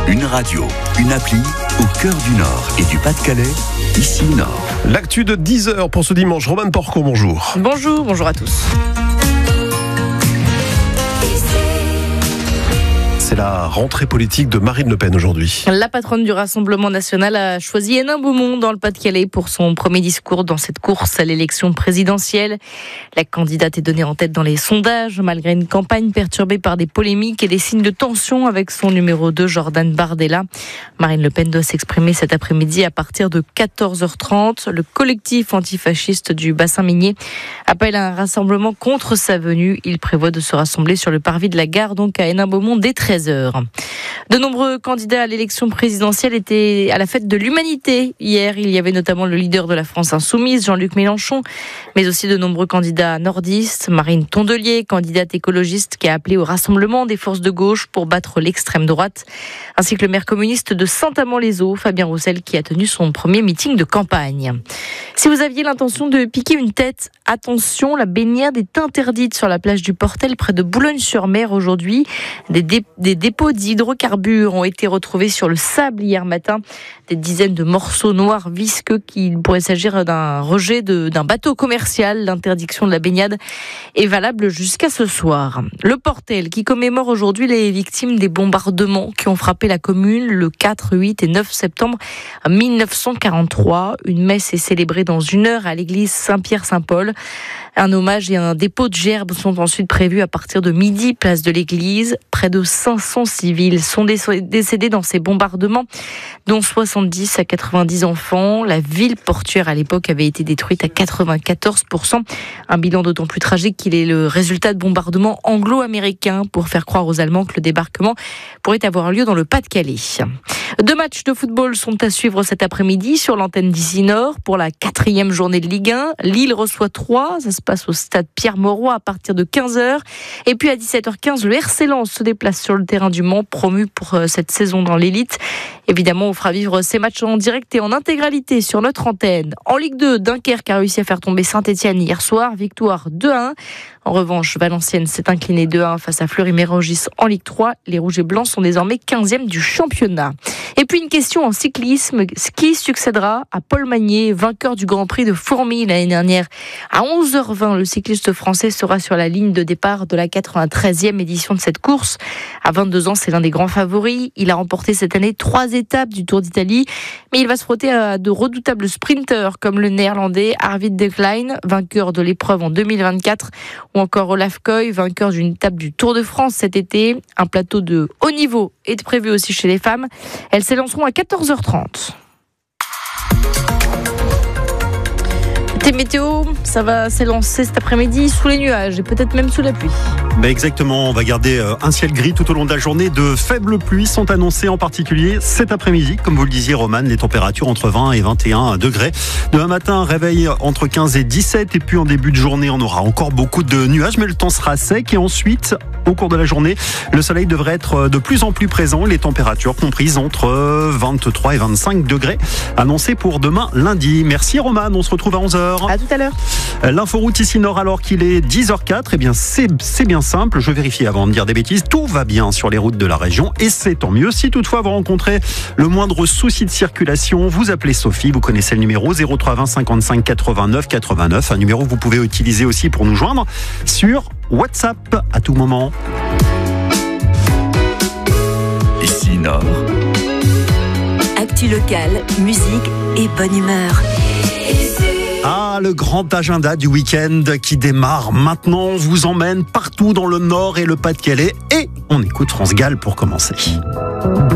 Une radio, une appli au cœur du Nord et du Pas-de-Calais, ici Nord. L'actu de 10h pour ce dimanche. Romane Porco, bonjour. Bonjour à tous. C'est la rentrée politique de Marine Le Pen aujourd'hui. La patronne du Rassemblement national a choisi Hénin-Beaumont dans le Pas-de-Calais pour son premier discours dans cette course à l'élection présidentielle. La candidate est donnée en tête dans les sondages, malgré une campagne perturbée par des polémiques et des signes de tension avec son numéro 2, Jordan Bardella. Marine Le Pen doit s'exprimer cet après-midi à partir de 14h30. Le collectif antifasciste du bassin minier appelle à un rassemblement contre sa venue. Il prévoit de se rassembler sur le parvis de la gare, donc à Hénin-Beaumont, dès 13h. De nombreux candidats à l'élection présidentielle étaient à la fête de l'humanité. Hier, il y avait notamment le leader de la France insoumise, Jean-Luc Mélenchon, mais aussi de nombreux candidats nordistes. Marine Tondelier, candidate écologiste qui a appelé au rassemblement des forces de gauche pour battre l'extrême droite, ainsi que le maire communiste de Saint-Amand-les-Eaux, Fabien Roussel, qui a tenu son premier meeting de campagne. Si vous aviez l'intention de piquer une tête, attention, la baignade est interdite sur la plage du Portel près de Boulogne-sur-Mer aujourd'hui. Des dépôts d'hydrocarbures ont été retrouvés sur le sable hier matin. Des dizaines de morceaux noirs visqueux qu'il pourrait s'agir d'un rejet d'un bateau commercial. L'interdiction de la baignade est valable jusqu'à ce soir. Le Portel qui commémore aujourd'hui les victimes des bombardements qui ont frappé la commune le 4, 8 et 9 septembre 1943. Une messe est célébrée dans 1 heure à l'église Saint-Pierre-Saint-Paul. Un hommage et un dépôt de gerbes sont ensuite prévus à partir de midi, place de l'église. Près de 500 civils sont décédés dans ces bombardements, dont 70 à 90 enfants. La ville portuaire à l'époque avait été détruite à 94%. Un bilan d'autant plus tragique qu'il est le résultat de bombardements anglo-américains pour faire croire aux Allemands que le débarquement pourrait avoir lieu dans le Pas-de-Calais. 2 matchs de football sont à suivre cet après-midi sur l'antenne d'Ici Nord pour la 4e journée de Ligue 1. Lille reçoit 3, ça se passe au stade Pierre-Mauroy à partir de 15h. Et puis à 17h15, le RC Lens se déplace sur le terrain du Mans, promu pour cette saison dans l'élite. Évidemment, on fera vivre ces matchs en direct et en intégralité sur notre antenne. En Ligue 2, Dunkerque a réussi à faire tomber Saint-Etienne hier soir, victoire 2-1. En revanche, Valenciennes s'est inclinée 2-1 face à Fleury-Mérogis en Ligue 3. Les Rouges et Blancs sont désormais 15e du championnat. Et puis une question en cyclisme. Qui succédera à Paul Magnier, vainqueur du Grand Prix de Fourmies l'année dernière? À 11h20, le cycliste français sera sur la ligne de départ de la 93e édition de cette course. À 22 ans, c'est l'un des grands favoris. Il a remporté cette année 3 étapes du Tour d'Italie. Mais il va se frotter à de redoutables sprinteurs comme le néerlandais Arvid de Klein, vainqueur de l'épreuve en 2024, ou encore Olaf Koy, vainqueur d'une étape du Tour de France cet été. Un plateau de haut niveau est prévu aussi chez les femmes. Elles s'élanceront à 14h30. Météo, ça va s'élancer cet après-midi sous les nuages et peut-être même sous la pluie. Exactement, on va garder un ciel gris tout au long de la journée. De faibles pluies sont annoncées en particulier cet après-midi. Comme vous le disiez, Romane, les températures entre 20 et 21 degrés. Demain matin, réveil entre 15 et 17. Et puis en début de journée, on aura encore beaucoup de nuages, mais le temps sera sec. Et ensuite, au cours de la journée, le soleil devrait être de plus en plus présent. Les températures comprises entre 23 et 25 degrés annoncées pour demain lundi. Merci Romane, on se retrouve à 11h. À tout à l'heure. L'inforoute ici Nord alors qu'il est 10h04. Eh bien, c'est bien simple. Je vérifie avant de dire des bêtises. Tout va bien sur les routes de la région et c'est tant mieux. Si toutefois vous rencontrez le moindre souci de circulation, vous appelez Sophie. Vous connaissez le numéro 0320 55 89 89. Un numéro que vous pouvez utiliser aussi pour nous joindre sur WhatsApp à tout moment. Ici Nord. Actu locale, musique et bonne humeur. Ah, le grand agenda du week-end qui démarre maintenant. On vous emmène partout dans le Nord et le Pas-de-Calais. Et on écoute France Gall pour commencer.